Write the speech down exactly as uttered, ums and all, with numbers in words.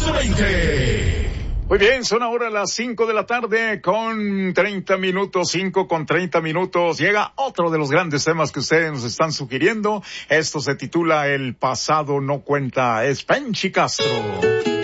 once veinte. Muy bien, son ahora las cinco de la tarde con treinta minutos, cinco con treinta minutos. Llega otro de los grandes temas que ustedes nos están sugiriendo. Esto se titula El pasado no cuenta. Es Penchi Castro.